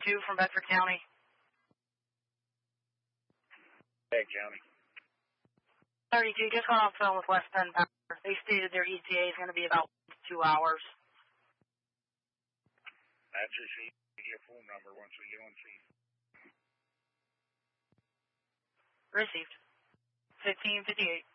32 from Bedford County. Hey, County. 32, just got off the phone with West Penn Power. They stated their ETA is going to be about 2 hours. That's just your phone number once we get on scene. Received. 1558.